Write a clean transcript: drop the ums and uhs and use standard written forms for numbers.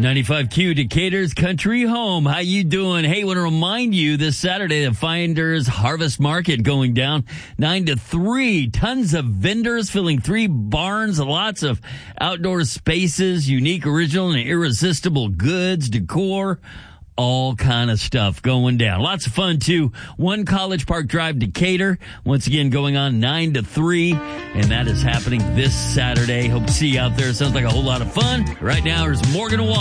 95Q, Decatur's country home. How you doing? Hey, want to remind you this Saturday, the Finders Harvest Market going down 9 to 3. Tons of vendors filling 3 barns, lots of outdoor spaces, unique, original, and irresistible goods, decor, all kind of stuff going down. Lots of fun, too. One College Park Drive, Decatur. Once again, going on 9 to 3. And that is happening this Saturday. Hope to see you out there. Sounds like a whole lot of fun. Right now, there's Morgan Wallen.